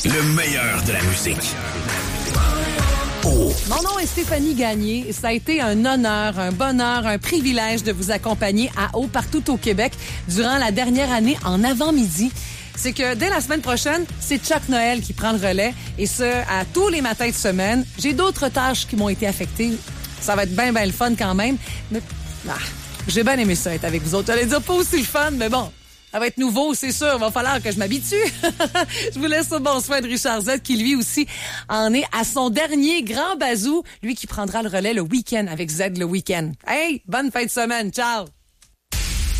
Le meilleur de la musique. Mon nom est Stéphanie Gagné. Ça a été un honneur, un bonheur, un privilège de vous accompagner à Eau partout au Québec durant la dernière année en avant-midi. C'est que dès la semaine prochaine, c'est Chuck Noël qui prend le relais et ce, à tous les matins de semaine. J'ai d'autres tâches qui m'ont été affectées. Ça va être bien le fun quand même. Mais j'ai bien aimé ça être avec vous autres. J'allais dire pas aussi le fun, mais bon. Ça va être nouveau, c'est sûr. Il va falloir que je m'habitue. Je vous laisse au bon soin de Richard Z, qui lui aussi en est à son dernier grand bazou. Lui qui prendra le relais le week-end avec Z le week-end. Hey, bonne fin de semaine. Ciao!